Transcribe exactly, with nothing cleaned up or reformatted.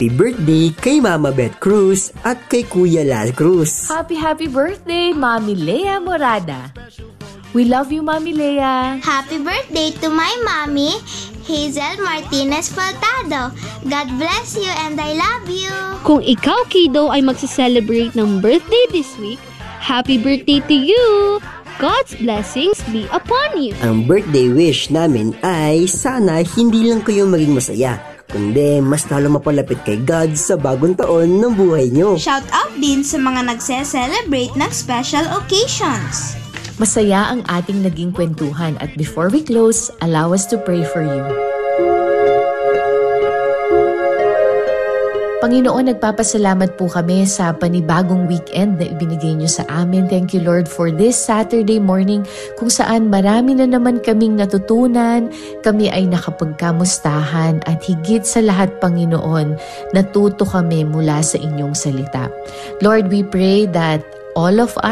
Happy birthday kay Mama Beth Cruz at kay Kuya Lal Cruz. Happy, happy birthday, Mami Lea Morada. We love you, Mami Lea. Happy birthday to my mommy, Hazel Martinez Faltado. God bless you and I love you. Kung ikaw, kiddo, ay magsa-celebrate ng birthday this week, happy birthday to you! God's blessings be upon you. Ang birthday wish namin ay sana hindi lang kayo maging masaya, kundi mas lalo mapalapit kay God sa bagong taon ng buhay nyo. Shout out din sa mga nagse-celebrate ng special occasions. Masaya ang ating naging kwentuhan at before we close, allow us to pray for you. Panginoon, nagpapasalamat po kami sa panibagong weekend na ibinigay niyo sa amin. Thank you, Lord, for this Saturday morning kung saan marami na naman kaming natutunan, kami ay nakapagkamustahan at higit sa lahat, Panginoon, natuto kami mula sa inyong salita. Lord, we pray that all of us